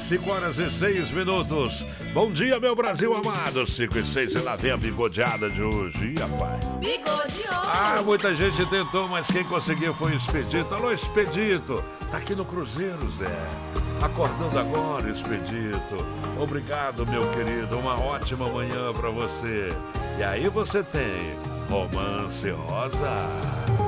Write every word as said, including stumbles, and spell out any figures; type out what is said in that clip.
cinco horas e seis minutos. Bom dia, meu Brasil amado. cinco e seis, e lá vem a bigodeada de hoje. Ih, rapaz. Bigodeou. Ah, muita gente tentou, mas quem conseguiu foi o Expedito. Alô, Expedito. Tá aqui no Cruzeiro, Zé. Acordando agora, Expedito. Obrigado, meu querido. Uma ótima manhã pra você. E aí você tem Romance Rosa.